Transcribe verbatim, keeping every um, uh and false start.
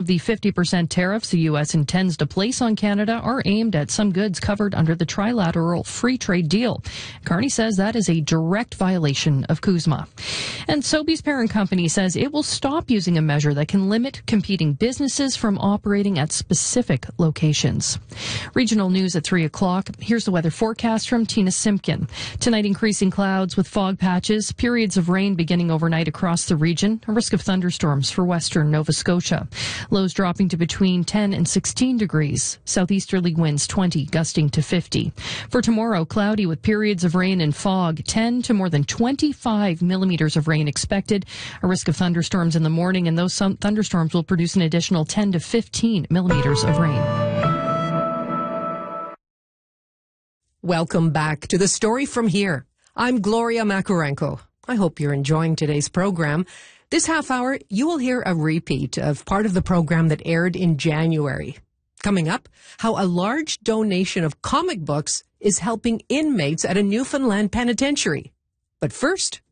the fifty percent tariffs the U S intends to place on Canada are aimed at some goods covered under the trilateral free trade deal. Carney says that is a direct violation of CUSMA. And Sobeys parent company says it will stop using a measure that can limit competing businesses from operating at specific locations. Regional news at three o'clock. Here's the weather forecast from Tina Simpkin. Tonight, increasing clouds with fog patches, periods of rain beginning overnight across the region, a risk of thunderstorms for western Nova Scotia. Lows dropping to between ten and sixteen degrees. Southeasterly winds twenty, gusting to fifty. For tomorrow, cloudy with periods of rain and fog, ten to more than twenty-five millimeters of rain expected. A risk of thunderstorms in the morning, and those thunderstorms will produce an additional ten to fifteen millimeters of rain. Welcome back to The Story from Here. I'm Gloria Makurenko. I hope you're enjoying today's program. This half hour, you will hear a repeat of part of the program that aired in January. Coming up, how a large donation of comic books is helping inmates at a Newfoundland penitentiary. But first,